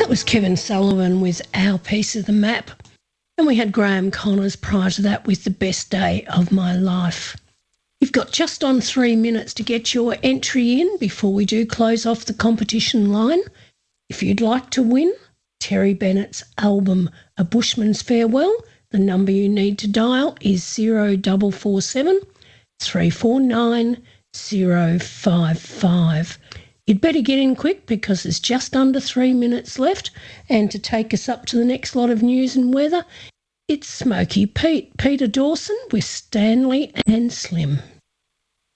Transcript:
That was Kevin Sullivan with Our Piece of the Map. And we had Graham Connors prior to that with The Best Day of My Life. You've got just on 3 minutes to get your entry in before we do close off the competition line. If you'd like to win Terry Bennett's album A Bushman's Farewell, the number you need to dial is 0447 349 055. You'd better get in quick because there's just under 3 minutes left. And to take us up to the next lot of news and weather, it's Smoky Pete, Peter Dawson with Stanley and Slim.